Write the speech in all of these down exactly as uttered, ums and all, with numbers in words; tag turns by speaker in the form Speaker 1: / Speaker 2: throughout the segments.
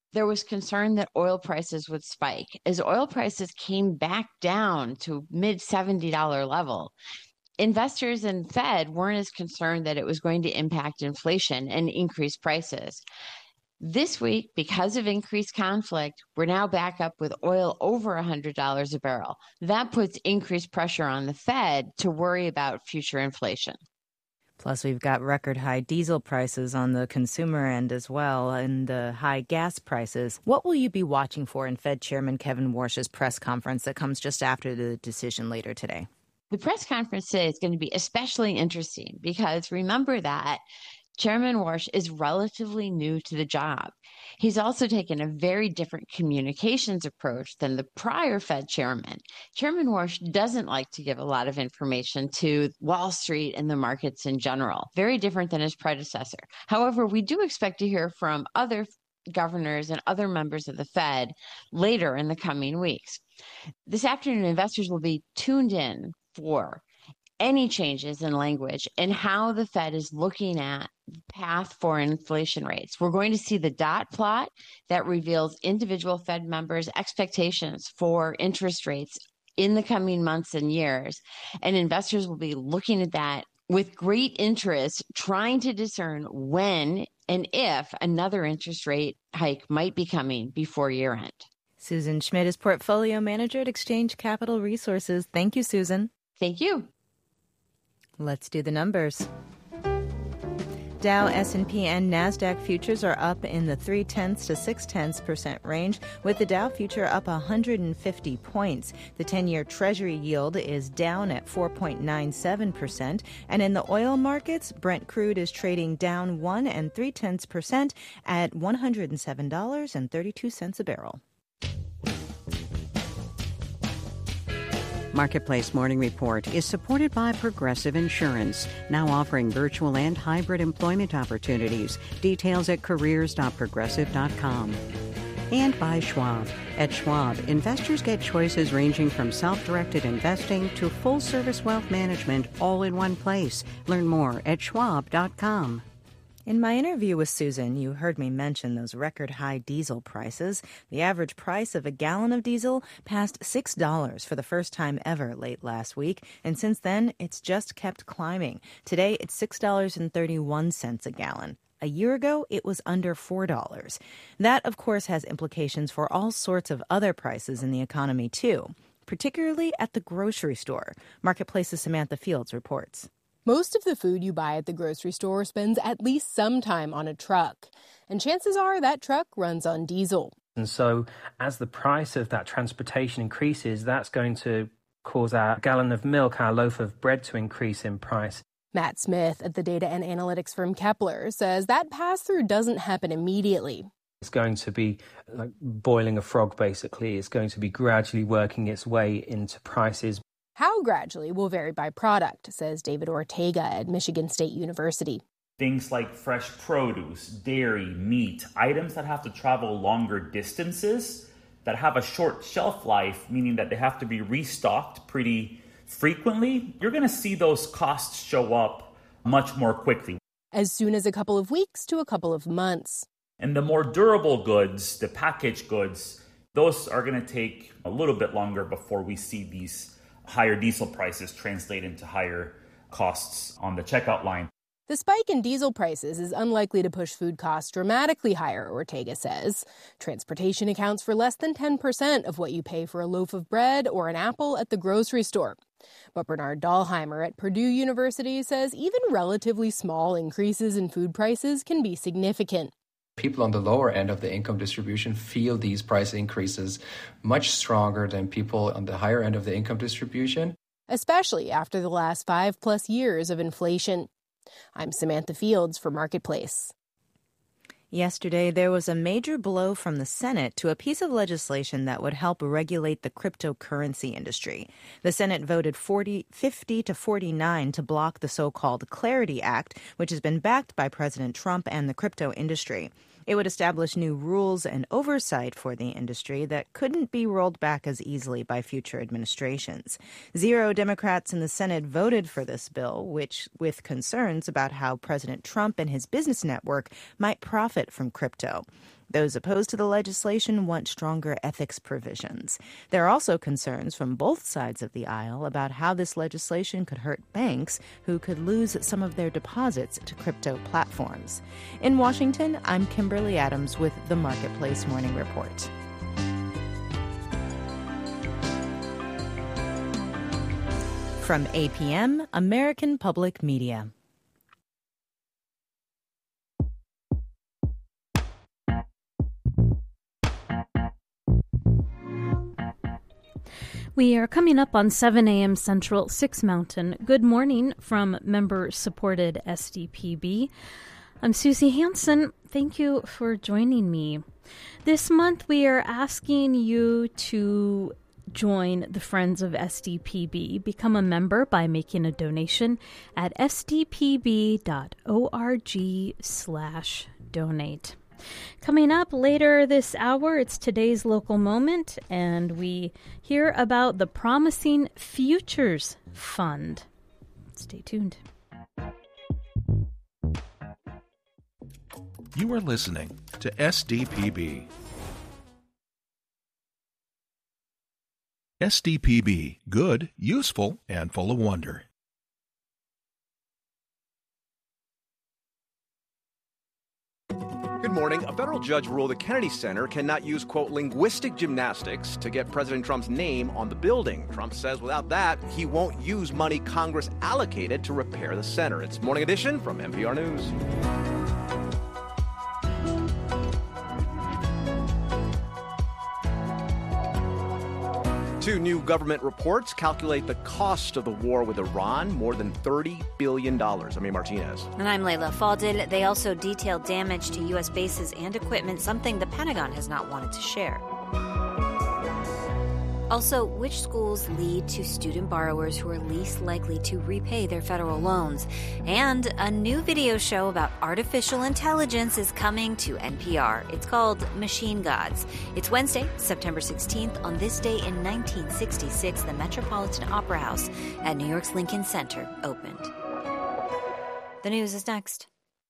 Speaker 1: there was concern that oil prices would spike. As oil prices came back down to mid seventy dollars level, investors and Fed weren't as concerned that it was going to impact inflation and increase prices. This week, because of increased conflict, we're now back up with oil over one hundred dollars a barrel. That puts increased pressure on the Fed to worry about future inflation.
Speaker 2: Plus, we've got record high diesel prices on the consumer end as well, and the high gas prices. What will you be watching for in Fed Chairman Kevin Warsh's press conference that comes just after the decision later today?
Speaker 1: The press conference today is going to be especially interesting because remember that Chairman Warsh is relatively new to the job. He's also taken a very different communications approach than the prior Fed chairman. Chairman Warsh doesn't like to give a lot of information to Wall Street and the markets in general, very different than his predecessor. However, we do expect to hear from other governors and other members of the Fed later in the coming weeks. This afternoon, investors will be tuned in for any changes in language and how the Fed is looking at the path for inflation rates. We're going to see the dot plot that reveals individual Fed members' expectations for interest rates in the coming months and years. And investors will be looking at that with great interest, trying to discern when and if another interest rate hike might be coming before year end.
Speaker 2: Susan Schmidt is Portfolio Manager at Exchange Capital Resources. Thank you, Susan.
Speaker 1: Thank you.
Speaker 2: Let's do the numbers. Dow, S and P, and NASDAQ futures are up in the three tenths to six tenths percent range, with the Dow future up one hundred fifty points. The ten-year Treasury yield is down at four point nine seven percent, and in the oil markets, Brent crude is trading down one and three tenths percent at one hundred seven dollars and thirty-two cents a barrel.
Speaker 3: Marketplace Morning Report is supported by Progressive Insurance, now offering virtual and hybrid employment opportunities. Details at careers dot progressive dot com. And by Schwab. At Schwab, investors get choices ranging from self-directed investing to full-service wealth management all in one place. Learn more at schwab dot com.
Speaker 2: In my interview with Susan, you heard me mention those record high diesel prices. The average price of a gallon of diesel passed six dollars for the first time ever late last week, and since then, it's just kept climbing. Today, it's six dollars and thirty-one cents a gallon. A year ago, it was under four dollars. That, of course, has implications for all sorts of other prices in the economy, too, particularly at the grocery store. Marketplace's Samantha Fields reports.
Speaker 4: Most of the food you buy at the grocery store spends at least some time on a truck, and chances are that truck runs on diesel.
Speaker 5: And so as the price of that transportation increases, that's going to cause our gallon of milk, our loaf of bread to increase in price.
Speaker 4: Matt Smith at the data and analytics firm Kepler says that pass-through doesn't happen immediately.
Speaker 5: It's going to be like boiling a frog, basically. It's going to be gradually working its way into prices.
Speaker 4: How gradually will vary by product, says David Ortega at Michigan State University.
Speaker 6: Things like fresh produce, dairy, meat, items that have to travel longer distances, that have a short shelf life, meaning that they have to be restocked pretty frequently, you're going to see those costs show up much more quickly.
Speaker 4: As soon as a couple of weeks to a couple of months.
Speaker 6: And the more durable goods, the packaged goods, those are going to take a little bit longer before we see these higher diesel prices translate into higher costs on the checkout line.
Speaker 4: The spike in diesel prices is unlikely to push food costs dramatically higher, Ortega says. Transportation accounts for less than ten percent of what you pay for a loaf of bread or an apple at the grocery store. But Bernard Dahlheimer at Purdue University says even relatively small increases in food prices can be significant.
Speaker 7: People on the lower end of the income distribution feel these price increases much stronger than people on the higher end of the income distribution.
Speaker 4: Especially after the last five plus years of inflation. I'm Samantha Fields for Marketplace.
Speaker 2: Yesterday, there was a major blow from the Senate to a piece of legislation that would help regulate the cryptocurrency industry. The Senate voted forty, fifty to forty-nine to block the so-called Clarity Act, which has been backed by President Trump and the crypto industry. It would establish new rules and oversight for the industry that couldn't be rolled back as easily by future administrations. Zero Democrats in the Senate voted for this bill, which with concerns about how President Trump and his business network might profit from crypto. Those opposed to the legislation want stronger ethics provisions. There are also concerns from both sides of the aisle about how this legislation could hurt banks who could lose some of their deposits to crypto platforms. In Washington, I'm Kimberly Adams with the Marketplace Morning Report. From A P M, American Public Media.
Speaker 8: We are coming up on seven a.m. Central, six Mountain. Good morning from member-supported S D P B. I'm Susie Hansen. Thank you for joining me. This month, we are asking you to join the Friends of S D P B. Become a member by making a donation at sdpb.org slash donate. Coming up later this hour, it's today's local moment, and we hear about the Promising Futures Fund. Stay tuned.
Speaker 9: You are listening to S D P B. S D P B, good, useful, and full of wonder.
Speaker 10: Good morning. A federal judge ruled the Kennedy Center cannot use, quote, linguistic gymnastics to get President Trump's name on the building. Trump says without that, he won't use money Congress allocated to repair the center. It's Morning Edition from N P R News. Two new government reports calculate the cost of the war with Iran, more than thirty billion dollars. I'm Amy Martinez.
Speaker 11: And I'm Layla Faldil. They also detailed damage to U S bases and equipment, something the Pentagon has not wanted to share. Also, which schools lead to student borrowers who are least likely to repay their federal loans? And a new video show about artificial intelligence is coming to N P R. It's called Machine Gods. It's Wednesday, September sixteenth. On this day in nineteen sixty-six, the Metropolitan Opera House at New York's Lincoln Center opened. The news is next.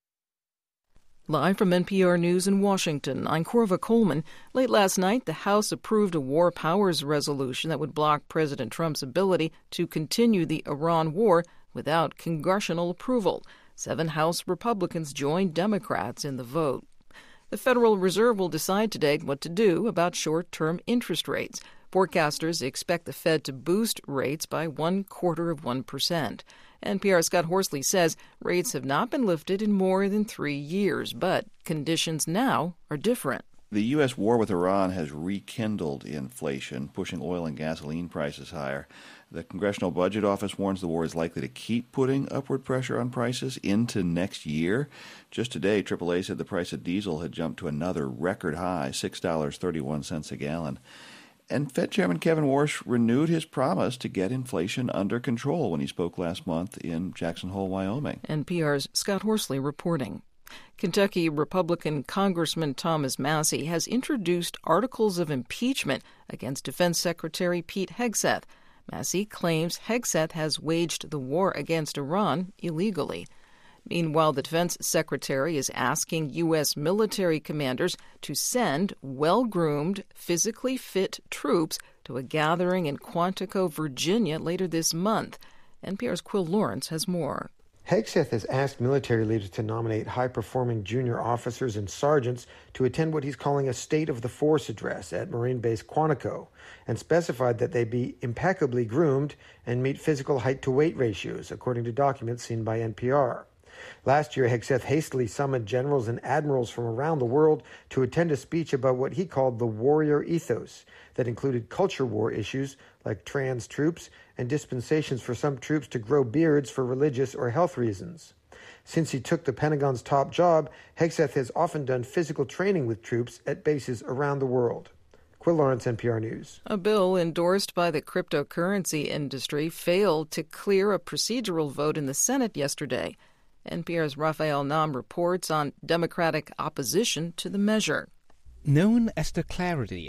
Speaker 12: Live from N P R News in Washington, I'm Corva Coleman. Late last night, the House approved a war powers resolution that would block President Trump's ability to continue the Iran war without congressional approval. Seven House Republicans joined Democrats in the vote. The Federal Reserve will decide today what to do about short-term interest rates. Forecasters expect the Fed to boost rates by one quarter of one percent. N P R's Scott Horsley says rates have not been lifted in more than three years, but conditions now are different.
Speaker 13: The U S war with Iran has rekindled inflation, pushing oil and gasoline prices higher. The Congressional Budget Office warns the war is likely to keep putting upward pressure on prices into next year. Just today, triple A said the price of diesel had jumped to another record high, six dollars and thirty-one cents a gallon. And Fed Chairman Kevin Warsh renewed his promise to get inflation under control when he spoke last month in Jackson Hole, Wyoming.
Speaker 12: N P R's Scott Horsley reporting. Kentucky Republican Congressman Thomas Massie has introduced articles of impeachment against Defense Secretary Pete Hegseth. Massie claims Hegseth has waged the war against Iran illegally. Meanwhile, the Defense Secretary is asking U S military commanders to send well-groomed, physically fit troops to a gathering in Quantico, Virginia later this month. N P R's Quill Lawrence has more.
Speaker 14: Hegseth has asked military leaders to nominate high-performing junior officers and sergeants to attend what he's calling a State of the Force address at Marine Base Quantico, and specified that they be impeccably groomed and meet physical height-to-weight ratios, according to documents seen by N P R. Last year, Hegseth hastily summoned generals and admirals from around the world to attend a speech about what he called the warrior ethos that included culture war issues like trans troops and dispensations for some troops to grow beards for religious or health reasons. Since he took the Pentagon's top job, Hegseth has often done physical training with troops at bases around the world. Quill Lawrence, N P R News.
Speaker 12: A bill endorsed by the cryptocurrency industry failed to clear a procedural vote in the Senate yesterday. N P R's Raphael Nam reports on Democratic opposition to the measure.
Speaker 15: Known as the Clarity Act,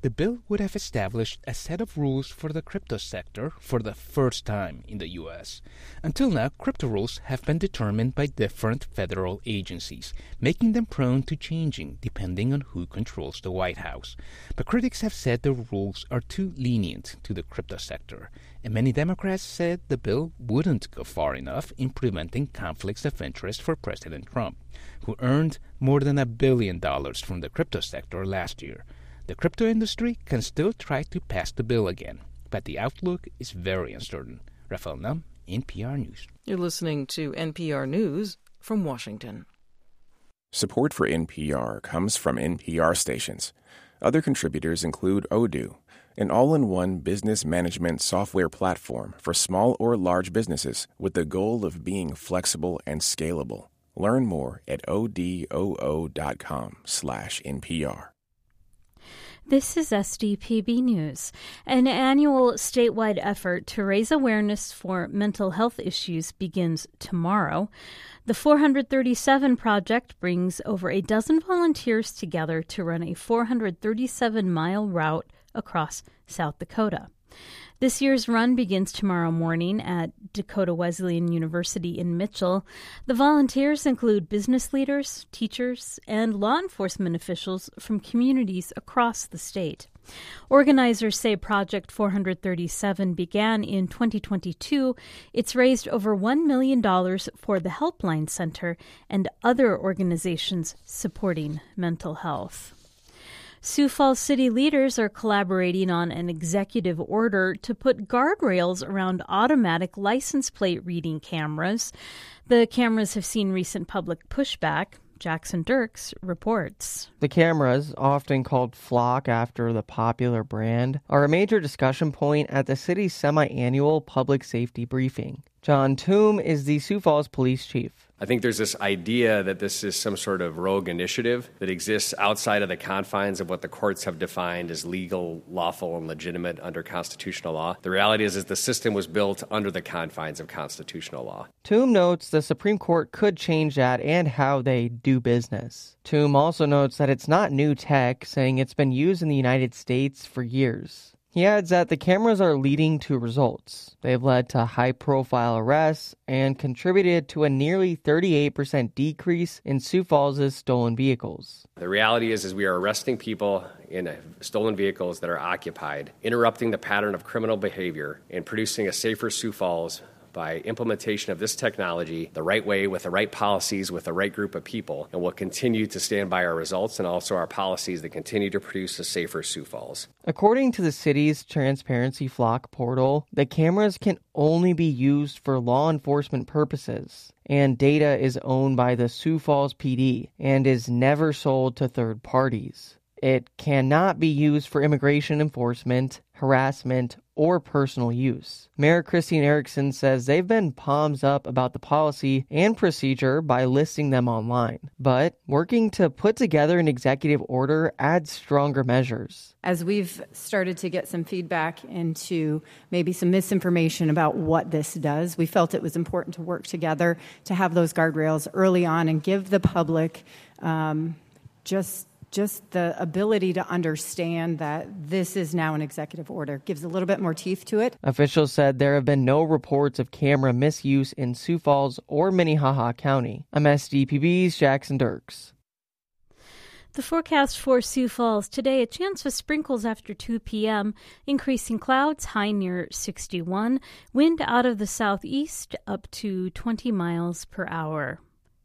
Speaker 15: the bill would have established a set of rules for the crypto sector for the first time in the U S. Until now, crypto rules have been determined by different federal agencies, making them prone to changing depending on who controls the White House. But critics have said the rules are too lenient to the crypto sector, and many Democrats said the bill wouldn't go far enough in preventing conflicts of interest for President Trump, who earned more than a billion dollars from the crypto sector last year. The crypto industry can still try to pass the bill again, but the outlook is very uncertain. Rafael Nam, N P R News.
Speaker 12: You're listening to N P R News from Washington.
Speaker 16: Support for N P R comes from N P R stations. Other contributors include Odoo, an all-in-one business management software platform for small or large businesses with the goal of being flexible and scalable. Learn more at odoo.com slash NPR.
Speaker 8: This is S D P B News. An annual statewide effort to raise awareness for mental health issues begins tomorrow. The four hundred thirty-seven Project brings over a dozen volunteers together to run a four hundred thirty-seven mile route across South Dakota. This year's run begins tomorrow morning at Dakota Wesleyan University in Mitchell. The volunteers include business leaders, teachers, and law enforcement officials from communities across the state. Organizers say Project four hundred thirty-seven began in twenty twenty-two. It's raised over one million dollars for the Helpline Center and other organizations supporting mental health. Sioux Falls city leaders are collaborating on an executive order to put guardrails around automatic license plate reading cameras. The cameras have seen recent public pushback. Jackson Dirks reports.
Speaker 17: The cameras, often called Flock after the popular brand, are a major discussion point at the city's semi-annual public safety briefing. John Toom is the Sioux Falls police chief.
Speaker 18: I think there's this idea that this is some sort of rogue initiative that exists outside of the confines of what the courts have defined as legal, lawful, and legitimate under constitutional law. The reality is, is the system was built under the confines of constitutional law.
Speaker 17: Toom notes the Supreme Court could change that and how they do business. Toom also notes that it's not new tech, saying it's been used in the United States for years. He adds that the cameras are leading to results. They've led to high-profile arrests and contributed to a nearly thirty-eight percent decrease in Sioux Falls' stolen vehicles.
Speaker 18: The reality is, is we are arresting people in stolen vehicles that are occupied, interrupting the pattern of criminal behavior, and producing a safer Sioux Falls by implementation of this technology the right way, with the right policies, with the right group of people, and we'll continue to stand by our results and also our policies that continue to produce a safer Sioux Falls.
Speaker 17: According to the city's Transparency Flock portal, the cameras can only be used for law enforcement purposes, and data is owned by the Sioux Falls P D and is never sold to third parties. It cannot be used for immigration enforcement, harassment, or personal use. Mayor Christine Erickson says they've been palms up about the policy and procedure by listing them online, but working to put together an executive order adds stronger measures.
Speaker 19: As we've started to get some feedback into maybe some misinformation about what this does, we felt it was important to work together to have those guardrails early on and give the public um, just Just the ability to understand that this is now an executive order. Gives a little bit more teeth to it.
Speaker 17: Officials said there have been no reports of camera misuse in Sioux Falls or Minnehaha County. I'm S D P B's Jackson Dirks.
Speaker 8: The forecast for Sioux Falls today, a chance of sprinkles after two p.m., increasing clouds, high near sixty-one, wind out of the southeast up to twenty miles per hour.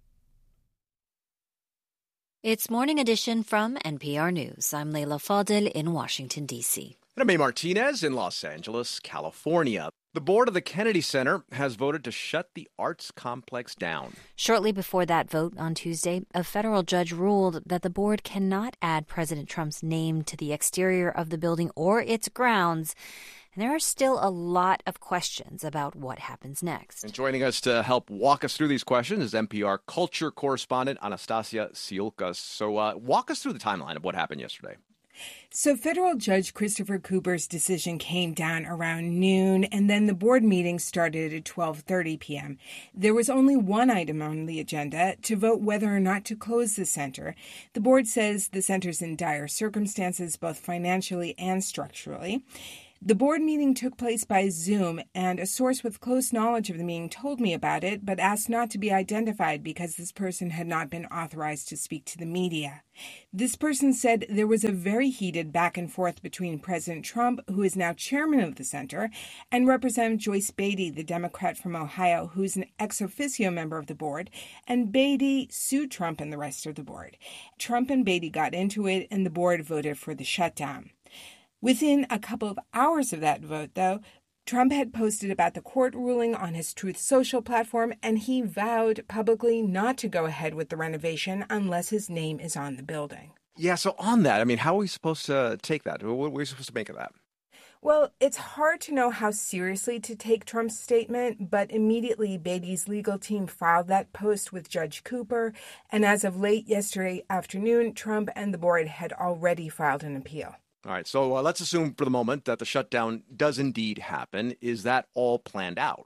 Speaker 11: It's Morning Edition from N P R News. I'm Leila Fadel in Washington, D C.
Speaker 10: And I'm May Martinez in Los Angeles, California. The board of the Kennedy Center has voted to shut the arts complex down.
Speaker 11: Shortly before that vote on Tuesday, a federal judge ruled that the board cannot add President Trump's name to the exterior of the building or its grounds. And there are still a lot of questions about what happens next.
Speaker 10: And joining us to help walk us through these questions is N P R culture correspondent Anastasia Siolkas. So uh, walk us through the timeline of what happened yesterday.
Speaker 20: So federal judge Christopher Cooper's decision came down around noon, and then the board meeting started at twelve thirty p.m. There was only one item on the agenda, to vote whether or not to close the center. The board says the center's in dire circumstances, both financially and structurally. The board meeting took place by Zoom, and a source with close knowledge of the meeting told me about it, but asked not to be identified because this person had not been authorized to speak to the media. This person said there was a very heated back and forth between President Trump, who is now chairman of the center, and Representative Joyce Beatty, the Democrat from Ohio, who's an ex officio member of the board, and Beatty sued Trump and the rest of the board. Trump and Beatty got into it, and the board voted for the shutdown. Within a couple of hours of that vote, though, Trump had posted about the court ruling on his Truth Social platform, and he vowed publicly not to go ahead with the renovation unless his name is on the building.
Speaker 10: Yeah, so on that, I mean, how are we supposed to take that? What are we supposed to make of that?
Speaker 20: Well, it's hard to know how seriously to take Trump's statement, but immediately Beatty's legal team filed that post with Judge Cooper, and as of late yesterday afternoon, Trump and the board had already filed an appeal.
Speaker 10: All right, so uh, let's assume for the moment that the shutdown does indeed happen. Is that all planned out?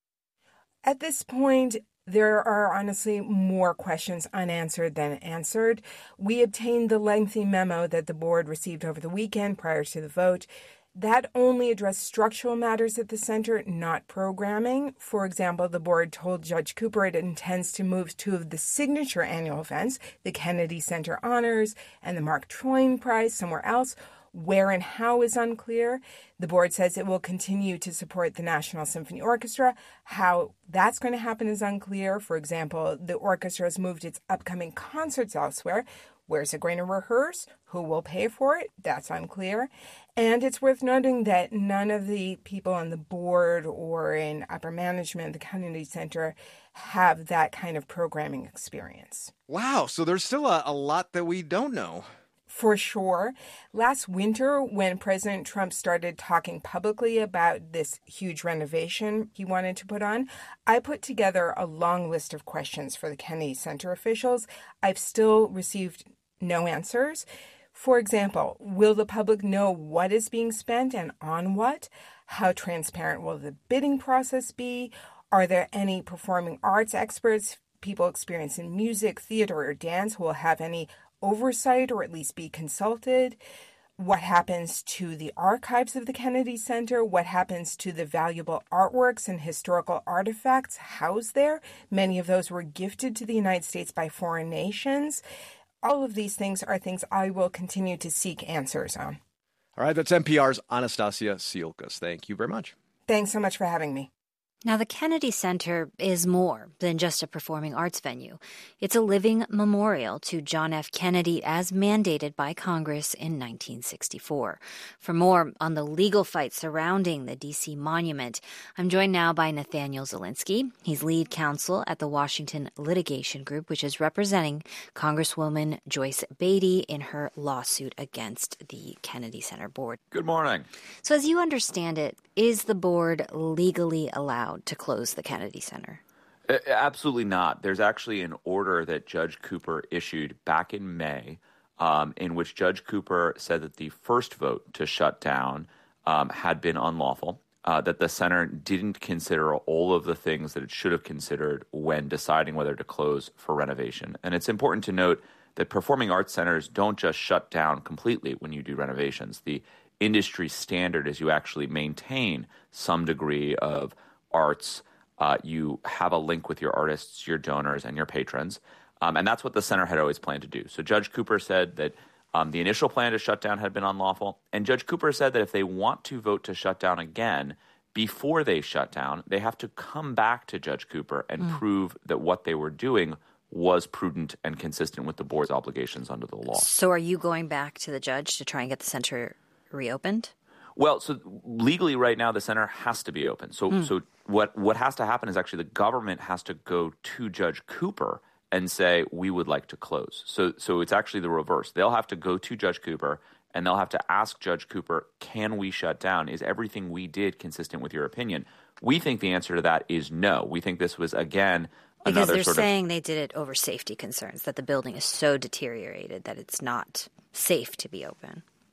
Speaker 20: At this point, there are honestly more questions unanswered than answered. We obtained the lengthy memo that the board received over the weekend prior to the vote. That only addressed structural matters at the center, not programming. For example, the board told Judge Cooper it intends to move two of the signature annual events, the Kennedy Center Honors and the Mark Twain Prize, somewhere else. Where and how is unclear. The board says it will continue to support the National Symphony Orchestra. How that's going to happen is unclear. For example, the orchestra has moved its upcoming concerts elsewhere. Where's it going to rehearse? Who will pay for it? That's unclear. And it's worth noting that none of the people on the board or in upper management at the Kennedy Center have that kind of programming experience.
Speaker 10: Wow, so there's still a, a lot that we don't know.
Speaker 20: For sure. Last winter, when President Trump started talking publicly about this huge renovation he wanted to put on, I put together a long list of questions for the Kennedy Center officials. I've still received no answers. For example, will the public know what is being spent and on what? How transparent will the bidding process be? Are there any performing arts experts, people experienced in music, theater, or dance who will have any oversight or at least be consulted? What happens to the archives of the Kennedy Center? What happens to the valuable artworks and historical artifacts housed there? Many of those were gifted to the United States by foreign nations. All of these things are things I will continue to seek answers on.
Speaker 10: All right, that's N P R's Anastasia Siolkas. Thank you very much.
Speaker 20: Thanks so much for having me.
Speaker 11: Now, the Kennedy Center is more than just a performing arts venue. It's a living memorial to John F. Kennedy as mandated by Congress in nineteen sixty-four. For more on the legal fight surrounding the D C monument, I'm joined now by Nathaniel Zelinsky. He's lead counsel at the Washington Litigation Group, which is representing Congresswoman Joyce Beatty in her lawsuit against the Kennedy Center board.
Speaker 21: Good morning.
Speaker 11: So as you understand it, is the board legally allowed to close the Kennedy Center?
Speaker 21: Uh, absolutely not. There's actually an order that Judge Cooper issued back in May um, in which Judge Cooper said that the first vote to shut down um, had been unlawful, uh, that the center didn't consider all of the things that it should have considered when deciding whether to close for renovation. And it's important to note that performing arts centers don't just shut down completely when you do renovations. The industry standard is you actually maintain some degree of arts. Uh, you have a link with your artists, your donors, and your patrons. Um, and that's what the center had always planned to do. So Judge Cooper said that um, the initial plan to shut down had been unlawful. And Judge Cooper said that if they want to vote to shut down again, before they shut down, they have to come back to Judge Cooper and mm. prove that what they were doing was prudent and consistent with the board's obligations under the law.
Speaker 11: So are you going back to the judge to try and get the center reopened?
Speaker 21: Well, so legally right now the center has to be open. So mm. so what what has to happen is actually the government has to go to Judge Cooper and say, we would like to close. So so it's actually the reverse. They'll have to go to Judge Cooper and they'll have to ask Judge Cooper, can we shut down? Is everything we did consistent with your opinion? We think the answer to that is no. We think this was, again,
Speaker 11: because
Speaker 21: another
Speaker 11: they're
Speaker 21: sort
Speaker 11: saying
Speaker 21: of,
Speaker 11: they did it over safety concerns, that the building is so deteriorated that it's not safe to be open.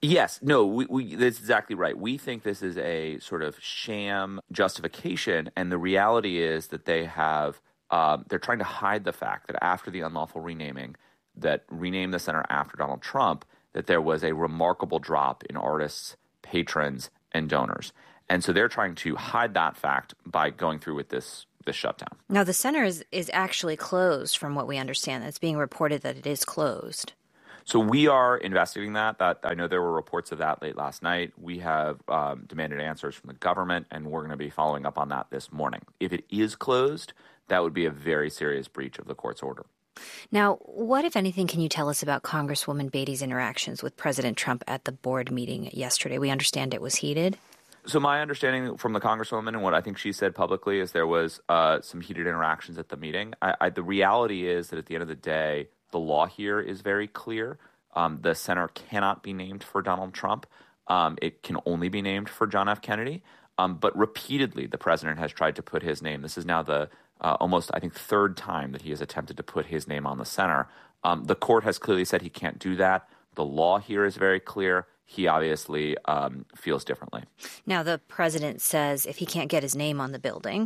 Speaker 21: Yes. No, we, we, that's exactly right. We think this is a sort of sham justification, and the reality is that they have um, they're trying to hide the fact that after the unlawful renaming, that renamed the center after Donald Trump, that there was a remarkable drop in artists, patrons, and donors. And so they're trying to hide that fact by going through with this this shutdown.
Speaker 11: Now, the center is, is actually closed, from what we understand. It's being reported that it is closed.
Speaker 21: So we are investigating that. That I know there were reports of that late last night. We have um, demanded answers from the government, and we're going to be following up on that this morning. If it is closed, that would be a very serious breach of the court's order.
Speaker 11: Now, what, if anything, can you tell us about Congresswoman Beatty's interactions with President Trump at the board meeting yesterday? We understand it was heated.
Speaker 21: So my understanding from the Congresswoman and what I think she said publicly is there was uh, some heated interactions at the meeting. I, I, the reality is that at the end of the day, the law here is very clear. Um, the center cannot be named for Donald Trump. Um, it can only be named for John F. Kennedy. Um, but repeatedly, the president has tried to put his name. This is now the uh, almost, I think, third time that he has attempted to put his name on the center. Um, the court has clearly said he can't do that. The law here is very clear. He obviously um, feels differently.
Speaker 11: Now, the president says if he can't get his name on the building,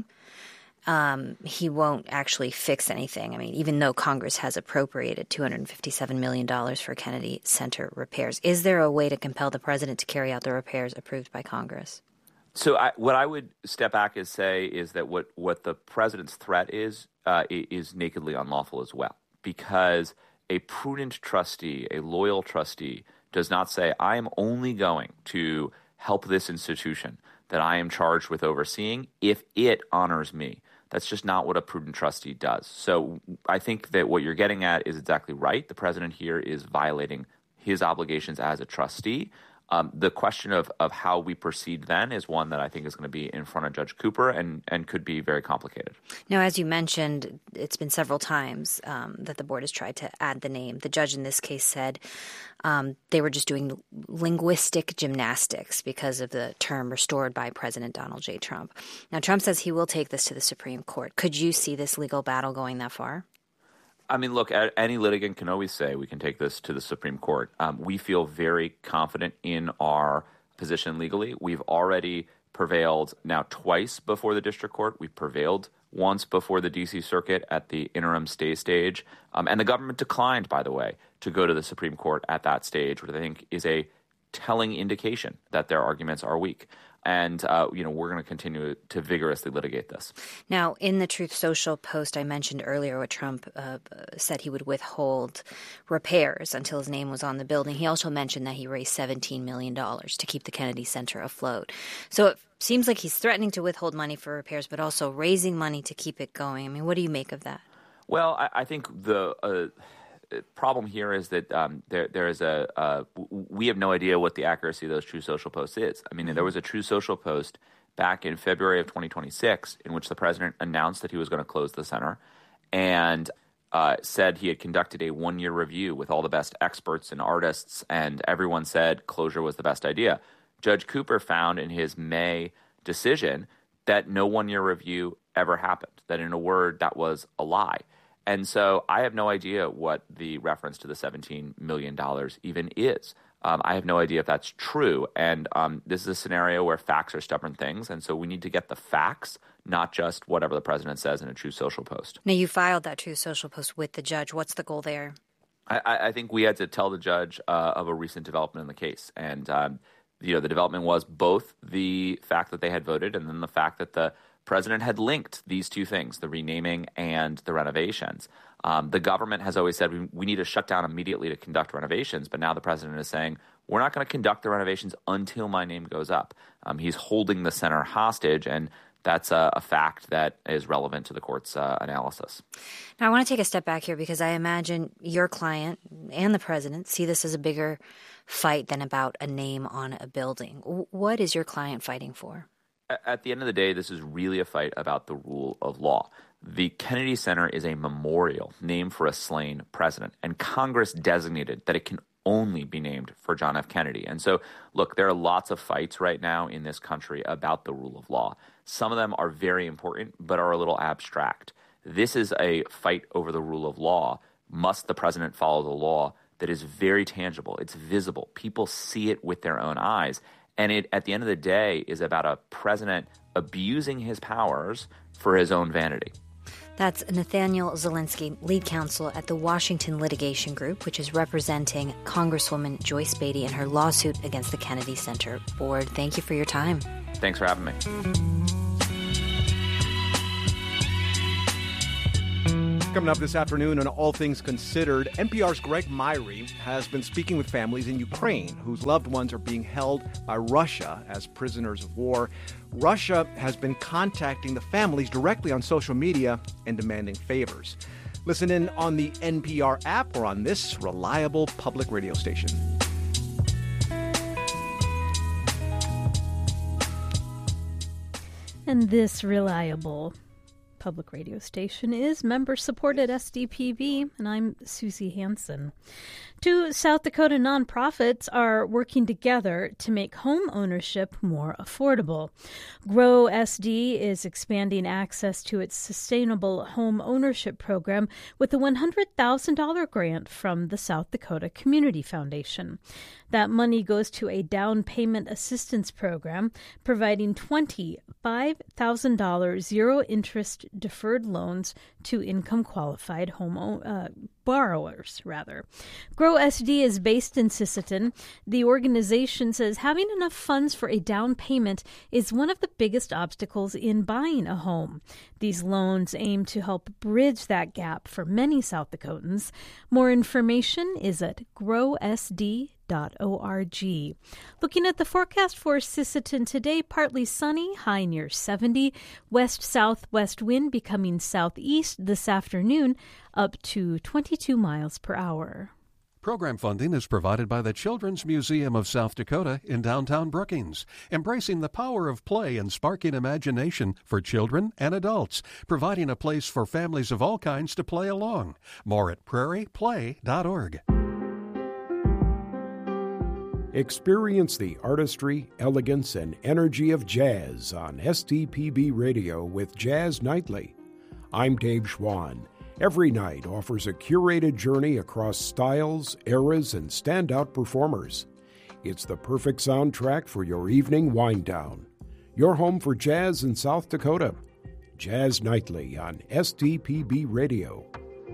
Speaker 11: um, he won't actually fix anything. I mean, even though Congress has appropriated two hundred fifty-seven million dollars for Kennedy Center repairs, is there a way to compel the president to carry out the repairs approved by Congress?
Speaker 21: So I, what I would step back and say is that what, what the president's threat is uh, is nakedly unlawful as well, because a prudent trustee, a loyal trustee, does not say, I am only going to help this institution that I am charged with overseeing if it honors me. That's just not what a prudent trustee does. So I think that what you're getting at is exactly right. The president here is violating his obligations as a trustee. Um, the question of, of how we proceed then is one that I think is going to be in front of Judge Cooper and, and could be very complicated.
Speaker 11: Now, as you mentioned, it's been several times um, that the board has tried to add the name. The judge in this case said um, they were just doing linguistic gymnastics because of the term restored by President Donald J. Trump. Now, Trump says he will take this to the Supreme Court. Could you see this legal battle going that far?
Speaker 21: I mean, look, any litigant can always say we can take this to the Supreme Court. Um, we feel very confident in our position legally. We've already prevailed now twice before the district court. We've prevailed once before the D C Circuit at the interim stay stage. Um, and the government declined, by the way, to go to the Supreme Court at that stage, which I think is a telling indication that their arguments are weak. And, uh, you know, we're going to continue to vigorously litigate this.
Speaker 11: Now, in the Truth Social post I mentioned earlier, where Trump uh, said he would withhold repairs until his name was on the building, he also mentioned that he raised seventeen million dollars to keep the Kennedy Center afloat. So it seems like he's threatening to withhold money for repairs, but also raising money to keep it going. I mean, what do you make of that?
Speaker 21: Well, I, I think the uh, problem here is that um, there there is a uh, we have no idea what the accuracy of those True Social posts is. I mean, mm-hmm. there was a True Social post back in February of twenty twenty-six in which the president announced that he was going to close the center and uh, said he had conducted a one-year review with all the best experts and artists, and everyone said closure was the best idea. Judge Cooper found in his May decision that no one-year review ever happened, that in a word, that was a lie. And so I have no idea what the reference to the seventeen million dollars even is. Um, I have no idea if that's true. And um, this is a scenario where facts are stubborn things. And so we need to get the facts, not just whatever the president says in a True Social post.
Speaker 11: Now, you filed that True Social post with the judge. What's the goal there?
Speaker 21: I, I think we had to tell the judge uh, of a recent development in the case. And, um, you know, the development was both the fact that they had voted and then the fact that the president had linked these two things, the renaming and the renovations. Um, the government has always said we, we need to shut down immediately to conduct renovations, but now the president is saying we're not going to conduct the renovations until my name goes up. Um, he's holding the center hostage, and that's a, a fact that is relevant to the court's uh, analysis.
Speaker 11: Now, I want to take a step back here because I imagine your client and the president see this as a bigger fight than about a name on a building. What is your client fighting for?
Speaker 21: At the end of the day, this is really a fight about the rule of law. The Kennedy Center is a memorial named for a slain president, and Congress designated that it can only be named for John F. Kennedy. And so, look, there are lots of fights right now in this country about the rule of law. Some of them are very important, but are a little abstract. This is a fight over the rule of law. Must the president follow the law? that is very tangible. It's visible. People see it with their own eyes. And it, at the end of the day, is about a president abusing his powers for his own vanity.
Speaker 11: That's Nathaniel Zelinsky, lead counsel at the Washington Litigation Group, which is representing Congresswoman Joyce Beatty in her lawsuit against the Kennedy Center Board. Thank you for your time.
Speaker 21: Thanks for having me.
Speaker 1: Coming up this afternoon on All Things Considered, N P R's Greg Myrie has been speaking with families in Ukraine whose loved ones are being held by Russia as prisoners of war. Russia has been contacting the families directly on social media and demanding favors. Listen in on the N P R app or on this reliable public radio station.
Speaker 8: And this reliable public radio station is member-supported S D P B, and I'm Susie Hansen. Two South Dakota nonprofits are working together to make home ownership more affordable. Grow S D is expanding access to its sustainable home ownership program with a one hundred thousand dollars grant from the South Dakota Community Foundation. That money goes to a down payment assistance program, providing twenty-five thousand dollars zero-interest deferred loans to income-qualified home uh, borrowers, rather. Grow S D is based in Sisseton. The organization says having enough funds for a down payment is one of the biggest obstacles in buying a home. These loans aim to help bridge that gap for many South Dakotans. More information is at grow S D dot org. Looking at the forecast for Sisseton today, partly sunny, high near seventy, west-southwest wind becoming southeast this afternoon, up to twenty-two miles per hour.
Speaker 9: Program funding is provided by the Children's Museum of South Dakota in downtown Brookings, embracing the power of play and sparking imagination for children and adults, providing a place for families of all kinds to play along. More at prairie play dot org.
Speaker 22: Experience the artistry, elegance, and energy of jazz on S T P B Radio with Jazz Nightly. I'm Dave Schwann. Every night offers a curated journey across styles, eras, and standout performers. It's the perfect soundtrack for your evening wind down. Your home for jazz in South Dakota. Jazz Nightly on S T P B Radio.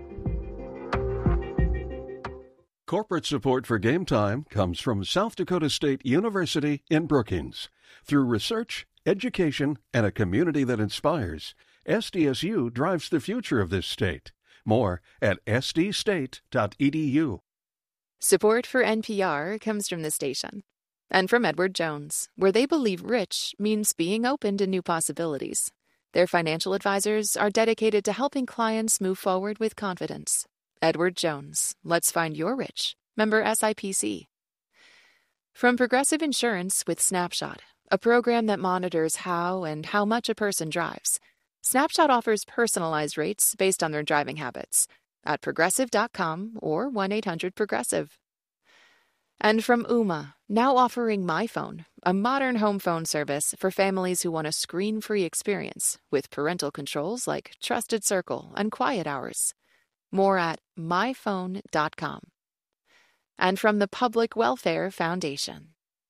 Speaker 9: Corporate support for Game Time comes from South Dakota State University in Brookings. Through research, education, and a community that inspires, S D S U drives the future of this state. More at s d state dot e d u.
Speaker 23: Support for N P R comes from the station and from Edward Jones, where they believe rich means being open to new possibilities. Their financial advisors are dedicated to helping clients move forward with confidence. Edward Jones, let's find your rich. Member S I P C. From Progressive Insurance with Snapshot, a program that monitors how and how much a person drives. Snapshot offers personalized rates based on their driving habits at progressive dot com or one eight hundred progressive. And from Ooma, now offering MyPhone, a modern home phone service for families who want a screen-free experience with parental controls like Trusted Circle and Quiet Hours. More at my phone dot com. And from the Public Welfare Foundation.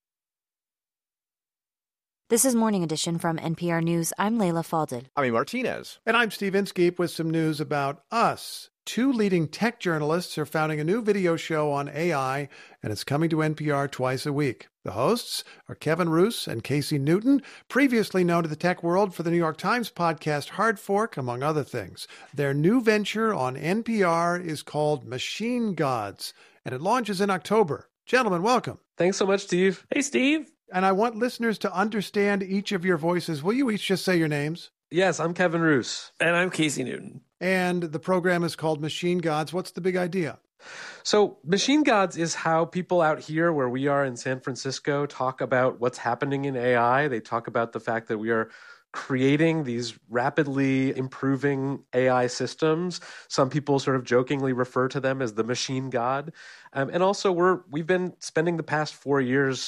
Speaker 11: This is Morning Edition from N P R News. I'm Layla Falded.
Speaker 10: I'm Martinez.
Speaker 14: And I'm Steve Inskeep with some news about us. Two leading tech journalists are founding a new video show on A I, and it's coming to N P R twice a week. The hosts are Kevin Roose and Casey Newton, previously known to the tech world for the New York Times podcast Hard Fork, among other things. Their new venture on N P R is called Machine Gods, and it launches in October. Gentlemen, welcome.
Speaker 24: Thanks so much, Steve. Hey, Steve.
Speaker 14: And I want listeners to understand each of your voices. Will you each just say your names?
Speaker 24: Yes, I'm Kevin Roose.
Speaker 25: And I'm Casey Newton.
Speaker 14: And the program is called Machine Gods. What's the big idea?
Speaker 24: So Machine Gods is how people out here where we are in San Francisco talk about what's happening in A I. They talk about the fact that we are creating these rapidly improving A I systems. Some people sort of jokingly refer to them as the machine god. Um, and also we're, we've been spending the past four years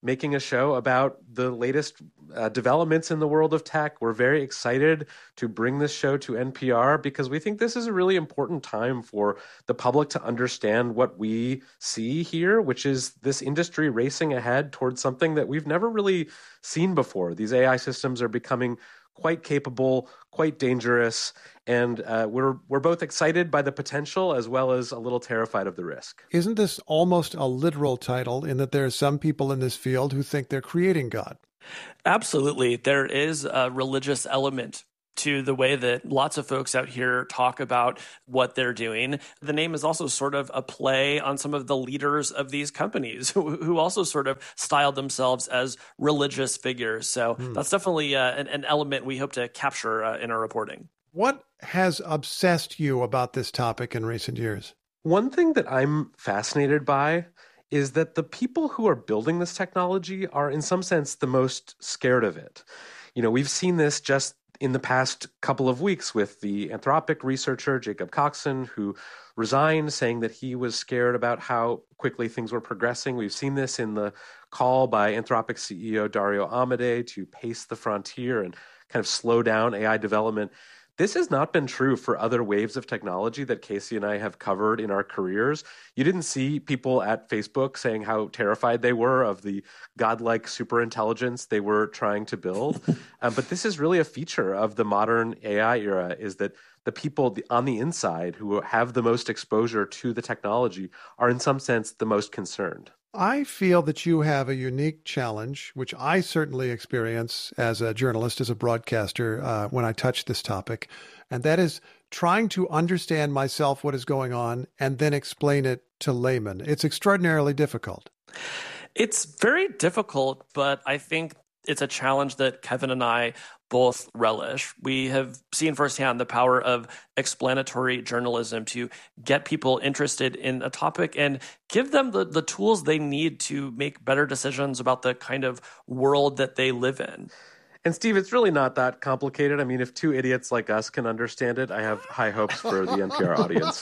Speaker 24: making a show about the latest uh, developments in the world of tech. We're very excited to bring this show to N P R because we think this is a really important time for the public to understand what we see here, which is this industry racing ahead towards something that we've never really seen before. These A I systems are becoming quite capable, quite dangerous, and uh, we're we're both excited by the potential as well as a little terrified of the risk.
Speaker 3: Isn't this almost a literal title in that there are some people in this field who think they're creating God?
Speaker 5: Absolutely. There is a religious element to the way that lots of folks out here talk about what they're doing. The name is also sort of a play on some of the leaders of these companies who, who also sort of styled themselves as religious figures. So mm. that's definitely uh, an, an element we hope to capture uh, in our reporting.
Speaker 3: What has obsessed you about this topic in recent years?
Speaker 24: One thing that I'm fascinated by is that the people who are building this technology are in some sense the most scared of it. You know, we've seen this just in the past couple of weeks with the Anthropic researcher Jacob Coxon, who resigned, saying that he was scared about how quickly things were progressing. We've seen this in the call by Anthropic C E O Dario Amodei to pace the frontier and kind of slow down A I development. This has not been true for other waves of technology that Casey and I have covered in our careers. You didn't see people at Facebook saying how terrified they were of the godlike superintelligence they were trying to build. um, but this is really a feature of the modern A I era, is that the people on the inside who have the most exposure to the technology are in some sense the most concerned.
Speaker 3: I feel that you have a unique challenge, which I certainly experience as a journalist, as a broadcaster, uh, when I touch this topic, and that is trying to understand myself what is going on and then explain it to laymen. It's extraordinarily difficult.
Speaker 5: It's very difficult, but I think it's a challenge that Kevin and I both relish. We have seen firsthand the power of explanatory journalism to get people interested in a topic and give them the, the tools they need to make better decisions about the kind of world that they live in.
Speaker 24: And Steve, it's really not that complicated. I mean, if two idiots like us can understand it, I have high hopes for the N P R audience.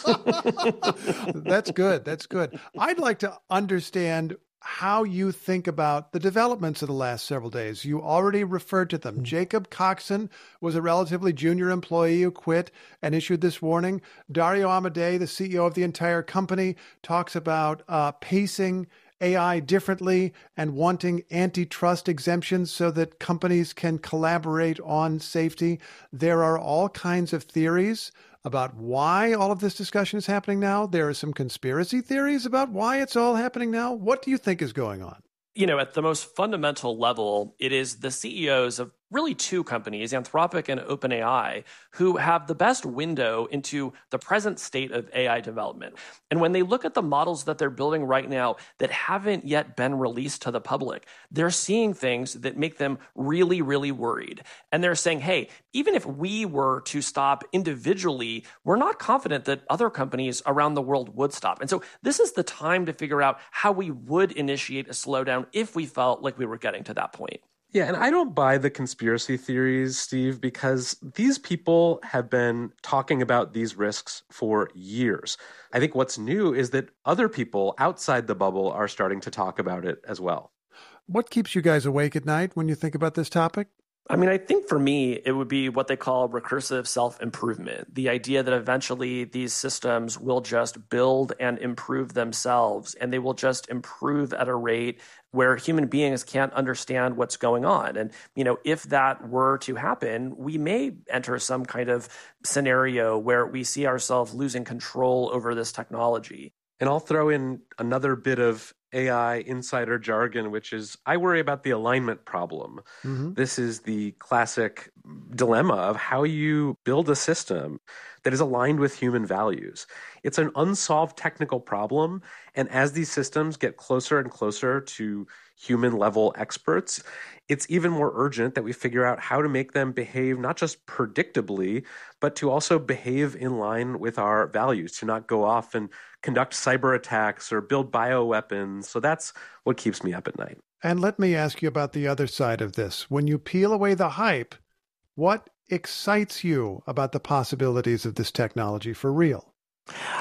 Speaker 3: That's good. That's good. I'd like to understand how you think about the developments of the last several days. You already referred to them. Mm-hmm. Jacob Coxon was a relatively junior employee who quit and issued this warning. Dario Amodei, the C E O of the entire company, talks about uh, pacing A I differently and wanting antitrust exemptions so that companies can collaborate on safety. There are all kinds of theories about why all of this discussion is happening now. There are some conspiracy theories about why it's all happening now. What do you think is going on?
Speaker 5: You know, at the most fundamental level, it is the C E Os of really two companies, Anthropic and OpenAI, who have the best window into the present state of A I development. And when they look at the models that they're building right now that haven't yet been released to the public, they're seeing things that make them really, really worried. And they're saying, hey, even if we were to stop individually, we're not confident that other companies around the world would stop. And so this is the time to figure out how we would initiate a slowdown if we felt like we were getting to that point.
Speaker 24: Yeah, and I don't buy the conspiracy theories, Steve, because these people have been talking about these risks for years. I think what's new is that other people outside the bubble are starting to talk about it as well.
Speaker 3: What keeps you guys awake at night when you think about this topic?
Speaker 5: I mean, I think for me, it would be what they call recursive self-improvement. The idea that eventually these systems will just build and improve themselves, and they will just improve at a rate where human beings can't understand what's going on. And, you know, if that were to happen, we may enter some kind of scenario where we see ourselves losing control over this technology.
Speaker 24: And I'll throw in another bit of A I insider jargon, which is I worry about the alignment problem. Mm-hmm. This is the classic dilemma of how you build a system that is aligned with human values. It's an unsolved technical problem. And as these systems get closer and closer to human level experts, it's even more urgent that we figure out how to make them behave not just predictably, but to also behave in line with our values, to not go off and conduct cyber attacks or build bioweapons. So that's what keeps me up at night.
Speaker 3: And let me ask you about the other side of this. When you peel away the hype, what excites you about the possibilities of this technology for real?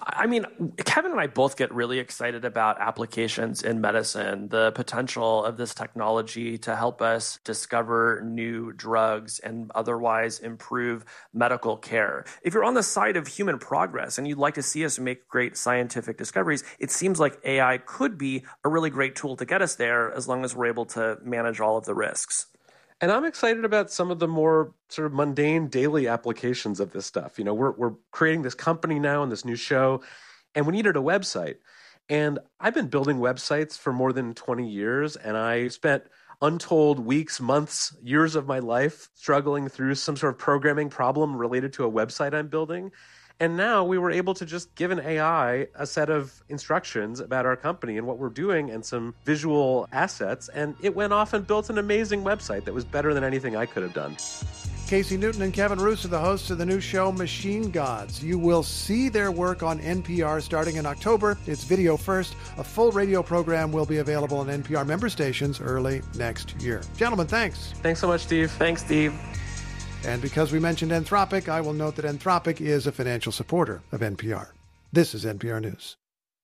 Speaker 5: I mean, Kevin and I both get really excited about applications in medicine, the potential of this technology to help us discover new drugs and otherwise improve medical care. If you're on the side of human progress and you'd like to see us make great scientific discoveries, it seems like A I could be a really great tool to get us there as long as we're able to manage all of the risks.
Speaker 24: And I'm excited about some of the more sort of mundane daily applications of this stuff. You know, we're we're creating this company now and this new show, and we needed a website. And I've been building websites for more than twenty years, and I spent untold weeks, months, years of my life struggling through some sort of programming problem related to a website I'm building. And now we were able to just give an A I a set of instructions about our company and what we're doing and some visual assets. And it went off and built an amazing website that was better than anything I could have done.
Speaker 3: Casey Newton and Kevin Roos are the hosts of the new show Machine Gods. You will see their work on N P R starting in October. It's video first. A full radio program will be available on N P R member stations early next year. Gentlemen, thanks.
Speaker 24: Thanks so much, Steve.
Speaker 5: Thanks, Steve.
Speaker 3: And because we mentioned Anthropic, I will note that Anthropic is a financial supporter of N P R. This is N P R News.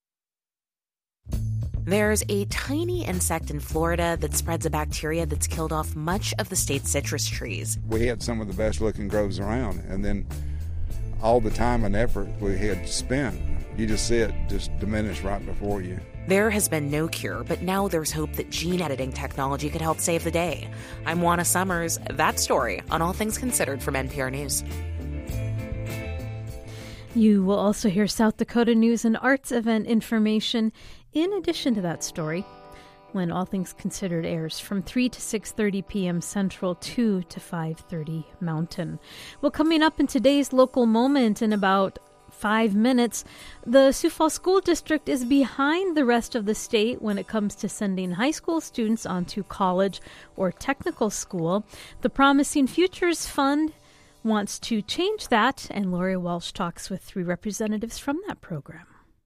Speaker 2: There's a tiny insect in Florida that spreads a bacteria that's killed off much of the state's citrus trees.
Speaker 4: We had some of the best looking groves around, and then all the time and effort we had spent, you just see it just diminish right before you.
Speaker 2: There has been no cure, but now there's hope that gene editing technology could help save the day. I'm Juana Summers. That story on All Things Considered from N P R News.
Speaker 8: You will also hear South Dakota news and arts event information in addition to that story when All Things Considered airs from three to six thirty p.m. Central, two to five thirty Mountain. Well, coming up in today's local moment in about five minutes, the Sioux Falls School District is behind the rest of the state when it comes to sending high school students onto college or technical school. The Promising Futures Fund wants to change that, and Lori Walsh talks with three representatives from that program.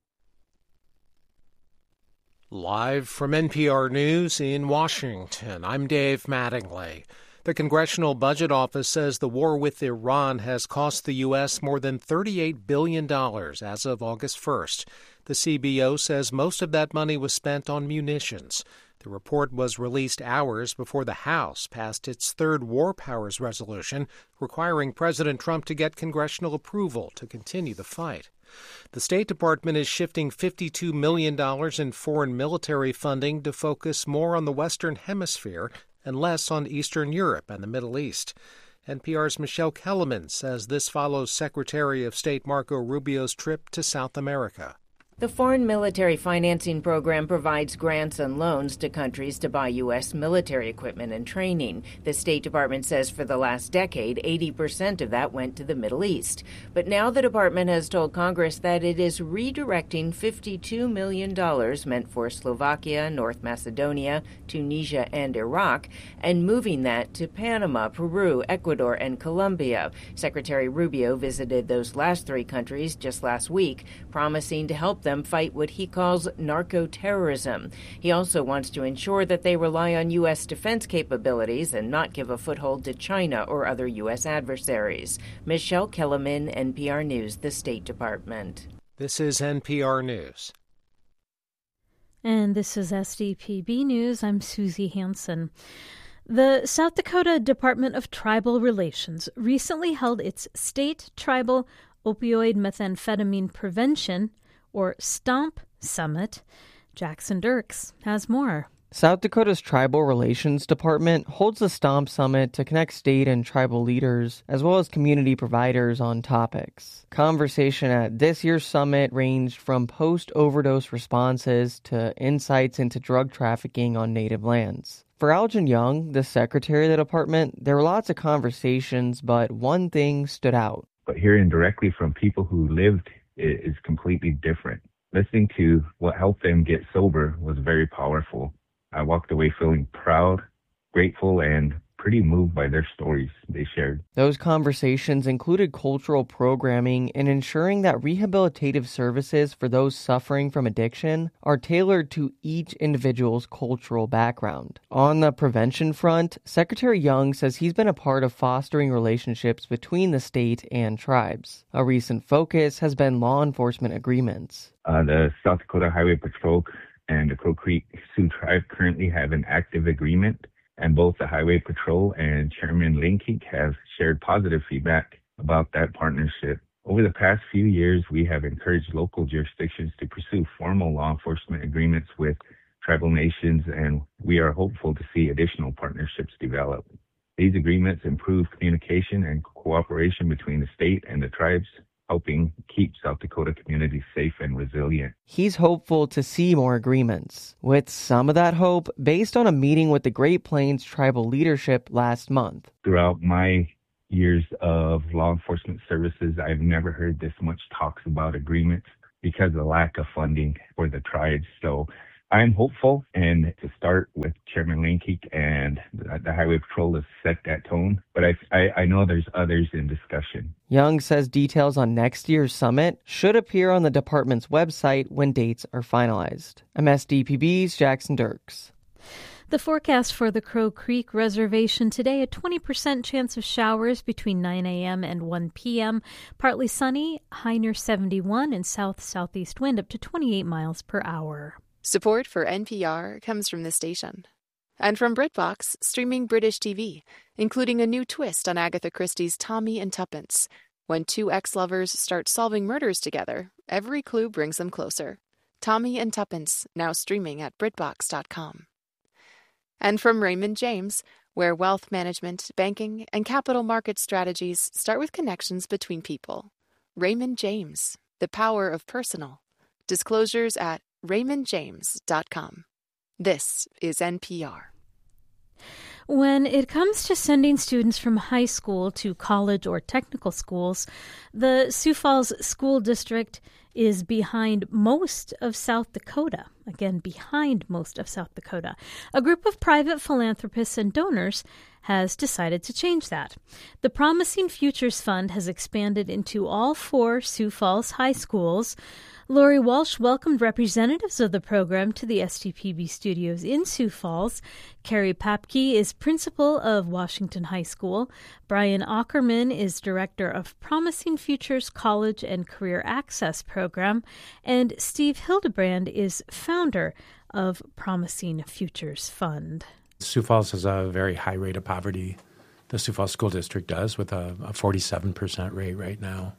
Speaker 6: Live from N P R News in Washington, I'm Dave Mattingly. The Congressional Budget Office says the war with Iran has cost the U S more than thirty-eight billion dollars as of August first. The C B O says most of that money was spent on munitions. The report was released hours before the House passed its third War Powers resolution, requiring President Trump to get congressional approval to continue the fight. The State Department is shifting fifty-two million dollars in foreign military funding to focus more on the Western Hemisphere and less on Eastern Europe and the Middle East. N P R's Michelle Kellerman says this follows Secretary of State Marco Rubio's trip to South America.
Speaker 7: The Foreign Military Financing Program provides grants and loans to countries to buy U S military equipment and training. The State Department says for the last decade, eighty percent of that went to the Middle East. But now the department has told Congress that it is redirecting fifty-two million dollars meant for Slovakia, North Macedonia, Tunisia, and Iraq, and moving that to Panama, Peru, Ecuador, and Colombia. Secretary Rubio visited those last three countries just last week, promising to help them fight what he calls narco-terrorism. He also wants to ensure that they rely on U S defense capabilities and not give a foothold to China or other U S adversaries. Michelle Kellerman, N P R News, the State Department.
Speaker 6: This is N P R News.
Speaker 8: And this is S D P B News. I'm Susie Hansen. The South Dakota Department of Tribal Relations recently held its State Tribal Opioid Methamphetamine Prevention, or STOMP, Summit. Jackson Dirks has more.
Speaker 17: South Dakota's Tribal Relations Department holds the STOMP Summit to connect state and tribal leaders, as well as community providers on topics. Conversation at this year's summit ranged from post-overdose responses to insights into drug trafficking on native lands. For Algin Young, the secretary of the department, there were lots of conversations, but one thing stood out.
Speaker 25: But hearing directly from people who lived is completely different. Listening to what helped them get sober was very powerful. I walked away feeling proud, grateful, and pretty moved by their stories they shared.
Speaker 17: Those conversations included cultural programming and ensuring that rehabilitative services for those suffering from addiction are tailored to each individual's cultural background. On the prevention front, Secretary Young says he's been a part of fostering relationships between the state and tribes. A recent focus has been law enforcement agreements.
Speaker 25: Uh, the South Dakota Highway Patrol and the Crow Creek Sioux Tribe currently have an active agreement, and both the Highway Patrol and Chairman Linkink have shared positive feedback about that partnership. Over the past few years, we have encouraged local jurisdictions to pursue formal law enforcement agreements with tribal nations, and we are hopeful to see additional partnerships develop. These agreements improve communication and cooperation between the state and the tribes, helping keep South Dakota communities safe and resilient.
Speaker 17: He's hopeful to see more agreements, with some of that hope based on a meeting with the Great Plains tribal leadership last month.
Speaker 25: Throughout my years of law enforcement services, I've never heard this much talks about agreements because of the lack of funding for the tribes. So I'm hopeful, and to start with Chairman Linkink and the Highway Patrol to set that tone, but I, I, I know there's others in discussion.
Speaker 17: Young says details on next year's summit should appear on the department's website when dates are finalized. I'm S D P B's Jackson Dirks.
Speaker 8: The forecast for the Crow Creek Reservation today, a twenty percent chance of showers between nine a.m. and one p.m. Partly sunny, high near seventy-one, and south-southeast wind up to twenty-eight miles per hour.
Speaker 23: Support for N P R comes from this station. And from BritBox, streaming British T V, including a new twist on Agatha Christie's Tommy and Tuppence. When two ex-lovers start solving murders together, every clue brings them closer. Tommy and Tuppence, now streaming at Britbox dot com. And from Raymond James, where wealth management, banking, and capital market strategies start with connections between people. Raymond James, the power of personal. Disclosures at Raymond James dot com. This is N P R.
Speaker 8: When it comes to sending students from high school to college or technical schools, the Sioux Falls School District is behind most of South Dakota. Again, behind most of South Dakota. A group of private philanthropists and donors has decided to change that. The Promising Futures Fund has expanded into all four Sioux Falls high schools. Lori Walsh welcomed representatives of the program to the S T P B studios in Sioux Falls. Carrie Papke is principal of Washington High School. Brian Ackerman is director of Promising Futures College and Career Access Program. And Steve Hildebrand is founder of Promising Futures Fund.
Speaker 12: Sioux Falls has a very high rate of poverty. The Sioux Falls School District does, with a, a forty-seven percent rate right now.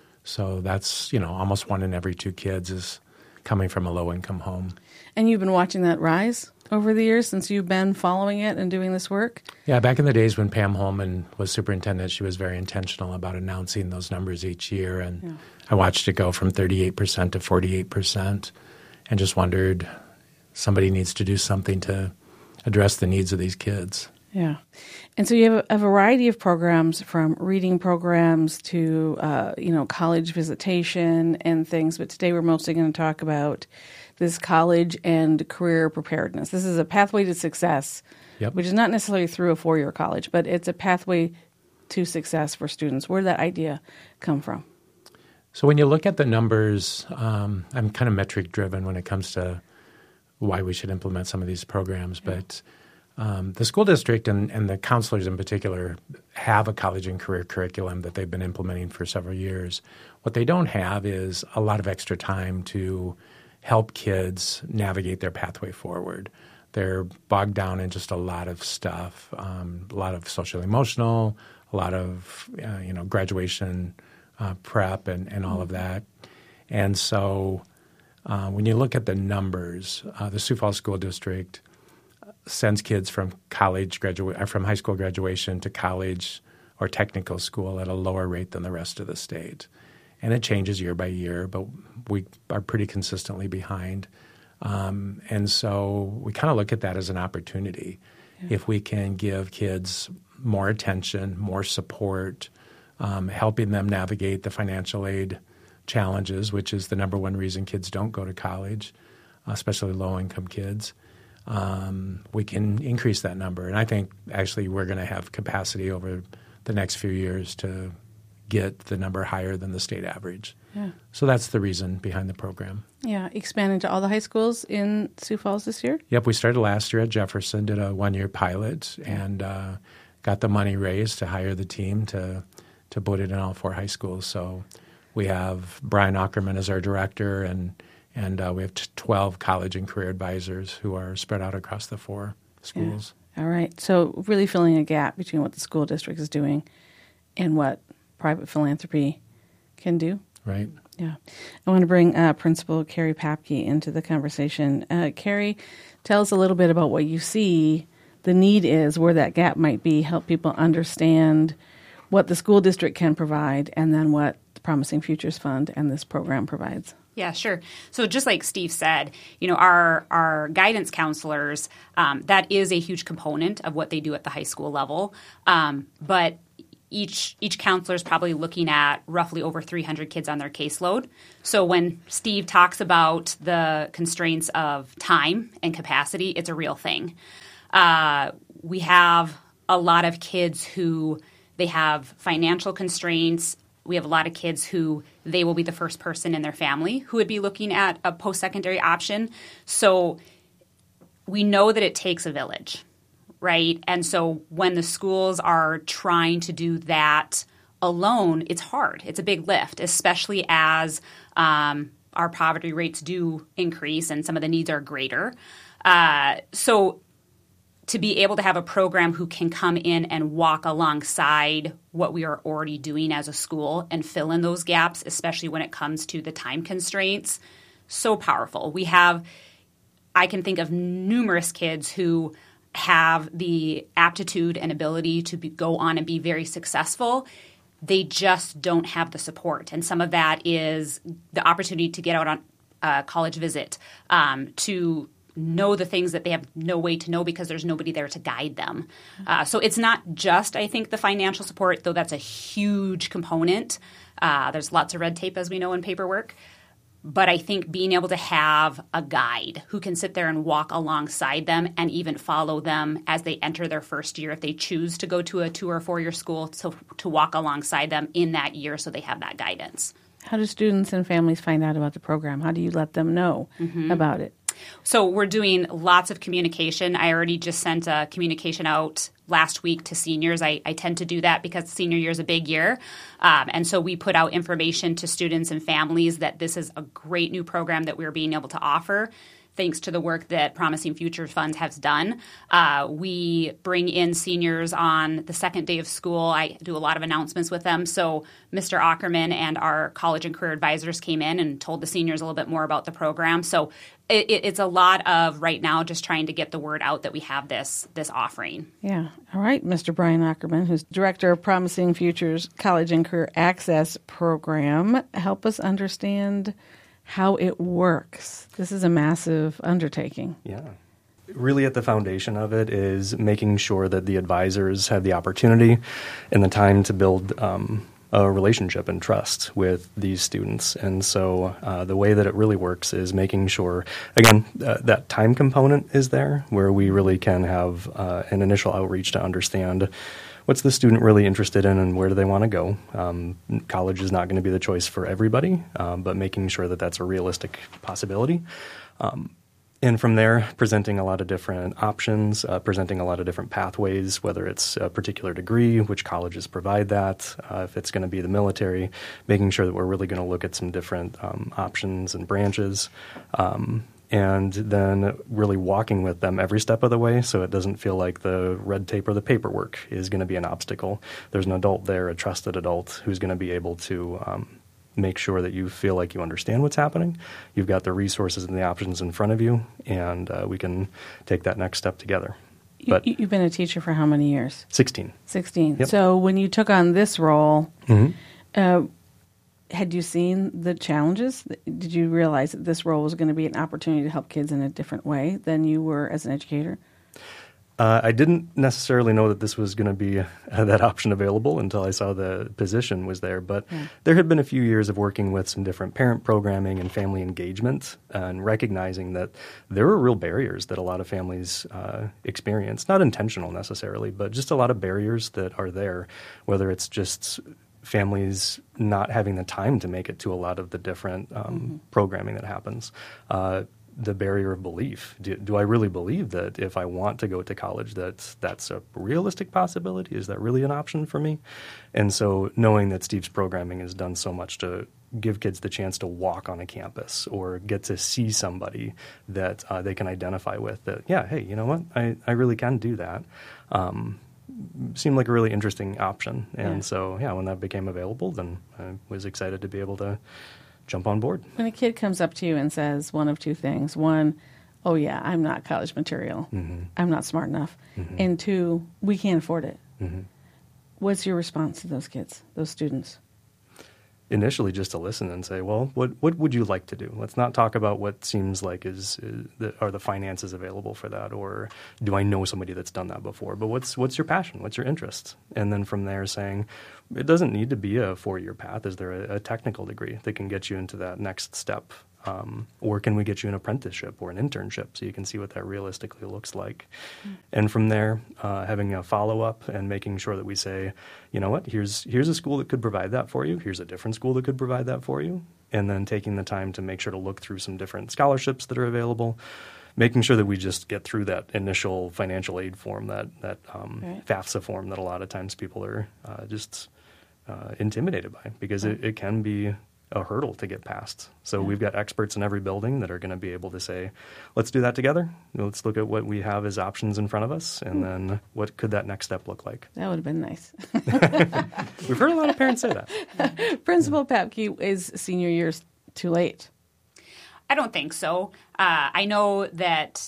Speaker 12: So that's, you know, almost one in every two kids is coming from a low-income home.
Speaker 13: And you've been watching that rise over the years since you've been following it and doing this work?
Speaker 12: Yeah, back in the days when Pam Holman was superintendent, she was very intentional about announcing those numbers each year. And yeah. I watched it go from thirty-eight percent to forty-eight percent and just wondered, somebody needs to do something to address the needs of these kids.
Speaker 13: Yeah. And so you have a, a variety of programs, from reading programs to, uh, you know, college visitation and things. But today we're mostly going to talk about this college and career preparedness. This is a pathway to success, yep. which is not necessarily through a four-year college, but it's a pathway to success for students. Where did that idea come from?
Speaker 12: So when you look at the numbers, um, I'm kind of metric-driven when it comes to why we should implement some of these programs, yeah. but Um, the school district and, and the counselors in particular have a college and career curriculum that they've been implementing for several years. What they don't have is a lot of extra time to help kids navigate their pathway forward. They're bogged down in just a lot of stuff, um, a lot of social emotional, a lot of uh, you know graduation uh, prep and, and all of that. And so uh, when you look at the numbers, uh, the Sioux Falls School District sends kids from college gradua- from high school graduation to college or technical school at a lower rate than the rest of the state. And it changes year by year, but we are pretty consistently behind. Um, and so we kind of look at that as an opportunity. Yeah. If we can give kids more attention, more support, um, helping them navigate the financial aid challenges, which is the number one reason kids don't go to college, especially low-income kids. um, we can increase that number. And I think actually we're going to have capacity over the next few years to get the number higher than the state average.
Speaker 13: Yeah.
Speaker 12: So that's the reason behind the program.
Speaker 13: Yeah, expanding to all the high schools in Sioux Falls this year?
Speaker 12: Yep, we started last year at Jefferson, did a one-year pilot, and uh, got the money raised to hire the team to to put it in all four high schools. So we have Brian Ackerman as our director, and and uh, we have twelve college and career advisors who are spread out across the four schools.
Speaker 13: Yeah. All right. So really filling a gap between what the school district is doing and what private philanthropy can do.
Speaker 12: Right.
Speaker 13: Yeah. I want to bring uh, Principal Carrie Papke into the conversation. Uh, Carrie, tell us a little bit about what you see the need is, where that gap might be, help people understand what the school district can provide, and then what the Promising Futures Fund and this program provides.
Speaker 15: Yeah, sure. So just like Steve said, you know, our our guidance counselors, um, that is a huge component of what they do at the high school level. Um, but each each counselor is probably looking at roughly over three hundred kids on their caseload. So when Steve talks about the constraints of time and capacity, it's a real thing. Uh, we have a lot of kids who they have financial constraints. We have a lot of kids who they will be the first person in their family who would be looking at a post-secondary option. So we know that it takes a village, right? And so when the schools are trying to do that alone, it's hard. It's a big lift, especially as um, our poverty rates do increase and some of the needs are greater. Uh, so to be able to have a program who can come in and walk alongside what we are already doing as a school and fill in those gaps, especially when it comes to the time constraints, so powerful. We have, I can think of numerous kids who have the aptitude and ability to be, go on and be very successful. They just don't have the support. And some of that is the opportunity to get out on a college visit, um, to know the things that they have no way to know because there's nobody there to guide them. Uh, so it's not just, I think, the financial support, though that's a huge component. Uh, there's lots of red tape, as we know, in paperwork. But I think being able to have a guide who can sit there and walk alongside them and even follow them as they enter their first year, if they choose to go to a two or four-year school, to, to walk alongside them in that year so they have that guidance.
Speaker 13: How do students and families find out about the program? How do you let them know mm-hmm. about it?
Speaker 15: So we're doing lots of communication. I already just sent a communication out last week to seniors. I, I tend to do that because senior year is a big year. Um, and so we put out information to students and families that this is a great new program that we're being able to offer. Thanks to the work that Promising Futures Fund has done. Uh, we bring in seniors on the second day of school. I do a lot of announcements with them. So Mister Ackerman and our college and career advisors came in and told the seniors a little bit more about the program. So it, it's a lot of right now just trying to get the word out that we have this, this offering.
Speaker 13: Yeah. All right, Mister Brian Ackerman, who's Director of Promising Futures College and Career Access Program. Help us understand how it works. This is a massive undertaking.
Speaker 16: Yeah. Really at the foundation of it is making sure that the advisors have the opportunity and the time to build um, a relationship and trust with these students. And so uh, the way that it really works is making sure, again, uh, that time component is there where we really can have uh, an initial outreach to understand what's the student really interested in and where do they want to go? Um, college is not going to be the choice for everybody, um, but making sure that that's a realistic possibility. Um, and from there, presenting a lot of different options, uh, presenting a lot of different pathways, whether it's a particular degree, which colleges provide that, uh, if it's going to be the military, making sure that we're really going to look at some different um, options and branches. Um, And then really walking with them every step of the way so it doesn't feel like the red tape or the paperwork is going to be an obstacle. There's an adult there, a trusted adult, who's going to be able to um, make sure that you feel like you understand what's happening. You've got the resources and the options in front of you, and uh, we can take that next step together. But
Speaker 13: you, you've been a teacher for how many years?
Speaker 16: sixteen.
Speaker 13: sixteen.
Speaker 16: Yep.
Speaker 13: So when you took on this role,
Speaker 16: mm-hmm.
Speaker 13: uh, had you seen the challenges? Did you realize that this role was going to be an opportunity to help kids in a different way than you were as an educator?
Speaker 16: Uh, I didn't necessarily know that this was going to be uh, that option available until I saw the position was there. But
Speaker 13: Yeah.
Speaker 16: there had been a few years of working with some different parent programming and family engagement uh, and recognizing that there were real barriers that a lot of families uh, experience, not intentional necessarily, but just a lot of barriers that are there, whether it's just families not having the time to make it to a lot of the different um,
Speaker 13: Mm-hmm.
Speaker 16: programming that happens. Uh, the barrier of belief. Do, do I really believe that if I want to go to college that that's a realistic possibility? Is that really an option for me? And so knowing that Steve's programming has done so much to give kids the chance to walk on a campus or get to see somebody that uh, they can identify with, that, yeah, hey, you know what, I, I really can do that, um, seemed like a really interesting option. And
Speaker 13: Yeah.
Speaker 16: so, yeah, when that became available, then I was excited to be able to jump on board.
Speaker 13: When a kid comes up to you and says one of two things: one, oh yeah, I'm not college material.
Speaker 16: Mm-hmm.
Speaker 13: I'm not smart enough.
Speaker 16: Mhm.
Speaker 13: And two, we can't afford it.
Speaker 16: Mm-hmm.
Speaker 13: What's your response to those kids, those students?
Speaker 16: Initially, just to listen and say, well, what what would you like to do? Let's not talk about what seems like is, is the, are the finances available for that, or do I know somebody that's done that before? But what's what's your passion? What's your interest? And then from there, saying, it doesn't need to be a four-year path. Is there a, a technical degree that can get you into that next step? Um, or can we get you an apprenticeship or an internship so you can see what that realistically looks like? Mm. And from there, uh, having a follow-up and making sure that we say, you know what, here's here's a school that could provide that for you. Here's a different school that could provide that for you. And then taking the time to make sure to look through some different scholarships that are available, making sure that we just get through that initial financial aid form, that, that um,
Speaker 13: Right.
Speaker 16: FAFSA form that a lot of times people are uh, just uh, intimidated by, because it, it can be a hurdle to get past. So
Speaker 13: Yeah.
Speaker 16: we've got experts in every building that are going to be able to say, let's do that together. Let's look at what we have as options in front of us, and then what could that next step look like?
Speaker 13: That would have been nice.
Speaker 16: We've heard a lot of parents say that.
Speaker 13: Principal Papke, is senior year too late?
Speaker 15: I don't think so. Uh, I know that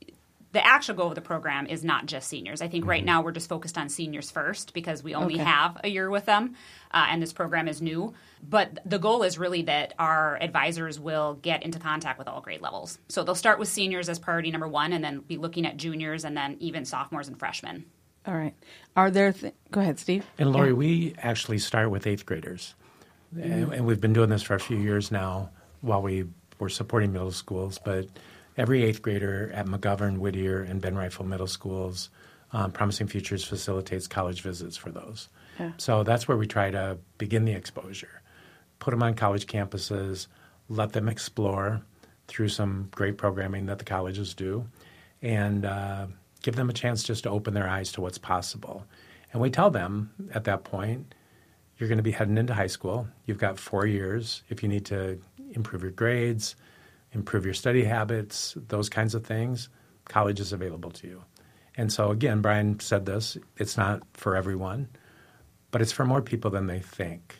Speaker 15: the actual goal of the program is not just seniors. I think right now we're just focused on seniors first because we only
Speaker 13: Okay.
Speaker 15: have a year with them, uh, and this program is new. But the goal is really that our advisors will get into contact with all grade levels. So they'll start with seniors as priority number one, and then be looking at juniors and then even sophomores and freshmen.
Speaker 13: All right. Are there th- – go ahead, Steve.
Speaker 12: And Lori,
Speaker 13: Yeah.
Speaker 12: we actually start with eighth graders. And, and we've been doing this for a few years now while we were supporting middle schools. But every eighth grader at McGovern, Whittier, and Ben Rifle middle schools, um, Promising Futures facilitates college visits for those.
Speaker 13: Yeah.
Speaker 12: So that's where we try to begin the exposure, put them on college campuses, let them explore through some great programming that the colleges do, and uh, give them a chance just to open their eyes to what's possible. And we tell them at that point, you're going to be heading into high school. You've got four years. If you need to improve your grades, improve your study habits, those kinds of things, college is available to you. And so, again, Brian said this, it's not for everyone, but it's for more people than they think.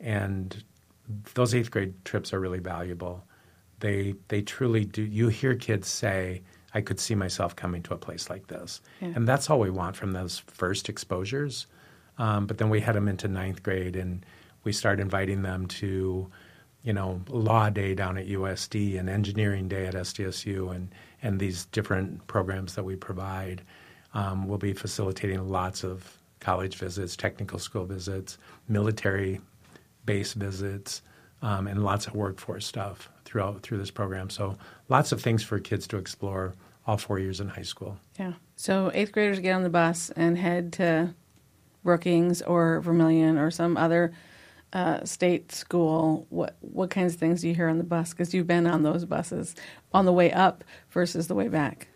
Speaker 12: And those eighth grade trips are really valuable. They they truly do. You hear kids say, I could see myself coming to a place like this.
Speaker 13: Yeah.
Speaker 12: And that's all we want from those first exposures. Um, but then we head them into ninth grade, and we start inviting them to, you know, law day down at U S D and engineering day at S D S U, and, and these different programs that we provide. Um, we'll be facilitating lots of college visits, technical school visits, military base visits, um, and lots of workforce stuff throughout through this program. So lots of things for kids to explore all four years in high school.
Speaker 13: Yeah. So eighth graders get on the bus and head to Brookings or Vermilion or some other uh, state school. What what kinds of things do you hear on the bus? Because you've been on those buses on the way up versus the way back.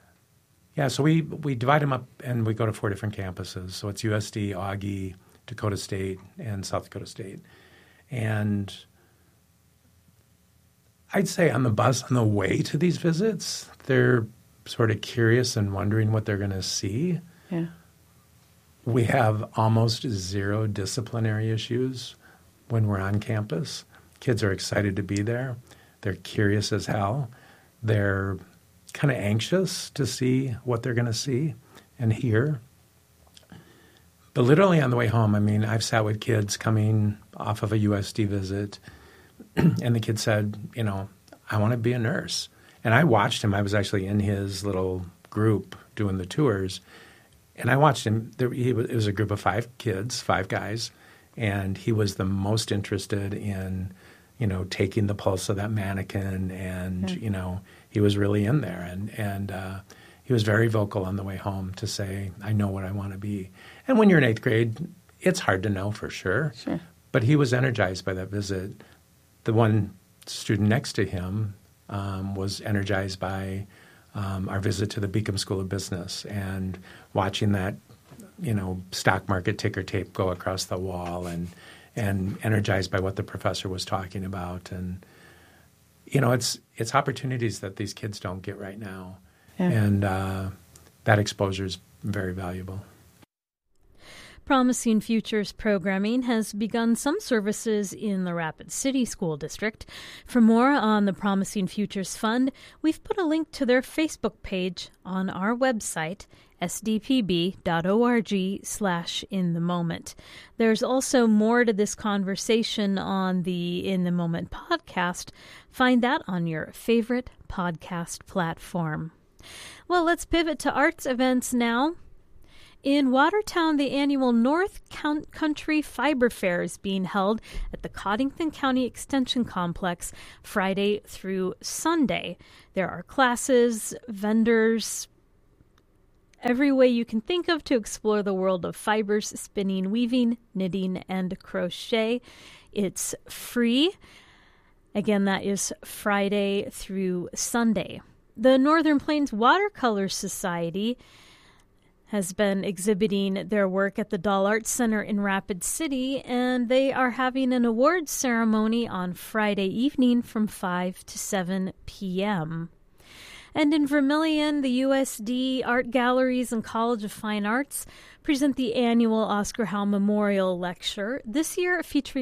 Speaker 12: Yeah, so we, we divide them up and we go to four different campuses. So it's U S D, Augie, Dakota State, and South Dakota State. And I'd say on the bus on the way to these visits, they're sort of curious and wondering what they're going to see.
Speaker 13: Yeah.
Speaker 12: We have almost zero disciplinary issues when we're on campus. Kids are excited to be there. They're curious as hell. They're kind of anxious to see what they're going to see and hear. But literally on the way home, I mean, I've sat with kids coming off of a U S D visit, and the kid said, you know, I want to be a nurse. And I watched him. I was actually in his little group doing the tours. And I watched him. There, he was, it was a group of five kids, five guys, and he was the most interested in, you know, taking the pulse of that mannequin, and, yeah. you know, he was really in there. And, and uh, he was very vocal on the way home to say, I know what I want to be. And when you're in eighth grade, it's hard to know for sure.
Speaker 13: Sure.
Speaker 12: But he was energized by that visit. The one student next to him um, was energized by um, our visit to the Beacom School of Business and watching that, you know, stock market ticker tape go across the wall, and and energized by what the professor was talking about. And, you know, it's it's opportunities that these kids don't get right now. Yeah. And uh, that exposure is very valuable.
Speaker 8: Promising Futures programming has begun some services in the Rapid City School District. For more on the Promising Futures Fund, we've put a link to their Facebook page on our website, s d p b dot org slash in the moment. There's also more to this conversation on the In the Moment podcast. Find that on your favorite podcast platform. Well, let's pivot to arts events now. In Watertown, the annual North Country Fiber Fair is being held at the Cottington County Extension Complex Friday through Sunday. There are classes, vendors, every way you can think of to explore the world of fibers, spinning, weaving, knitting, and crochet. It's free. Again, that is Friday through Sunday. The Northern Plains Watercolor Society has been exhibiting their work at the Doll Arts Center in Rapid City, and they are having an awards ceremony on Friday evening from five to seven p.m. And in Vermilion, the U S D Art Galleries and College of Fine Arts present the annual Oscar Howe Memorial Lecture, this year featuring